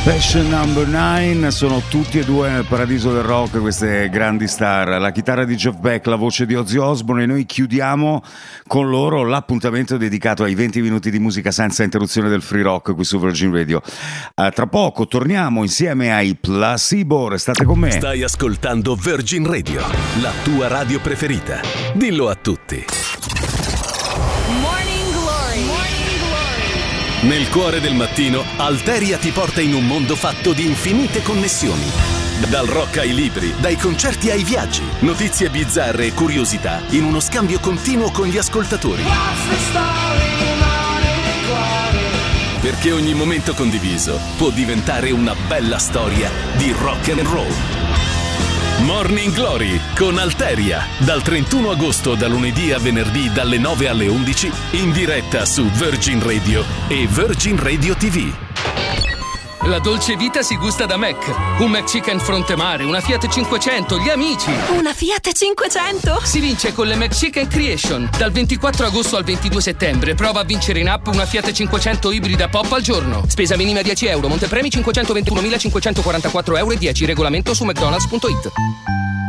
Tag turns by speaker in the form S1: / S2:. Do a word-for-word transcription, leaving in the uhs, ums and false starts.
S1: Passion number nine, sono tutti e due nel paradiso del rock, queste grandi star, la chitarra di Jeff Beck, la voce di Ozzy Osbourne, e noi chiudiamo con loro l'appuntamento dedicato ai venti minuti di musica senza interruzione del free rock qui su Virgin Radio. Uh, tra poco torniamo insieme ai Placebo, restate con me.
S2: Stai ascoltando Virgin Radio, la tua radio preferita. Dillo a tutti. Nel cuore del mattino, Alteria ti porta in un mondo fatto di infinite connessioni. Dal rock ai libri, dai concerti ai viaggi, notizie bizzarre e curiosità in uno scambio continuo con gli ascoltatori. Perché ogni momento condiviso può diventare una bella storia di rock and roll. Morning Glory con Alteria, dal trentuno agosto, da lunedì a venerdì dalle nove alle undici, in diretta su Virgin Radio e Virgin Radio ti vu.
S3: La dolce vita si gusta da Mac. Un McChicken fronte mare, una Fiat cinquecento, gli amici.
S4: Una Fiat cinquecento?
S3: Si vince con le McChicken Creation. Dal ventiquattro agosto al ventidue settembre prova a vincere in app una Fiat cinquecento ibrida pop al giorno. Spesa minima dieci euro, montepremi cinquecentoventunomilacinquecentoquarantaquattro euro e dieci. Regolamento su mcdonalds punto it.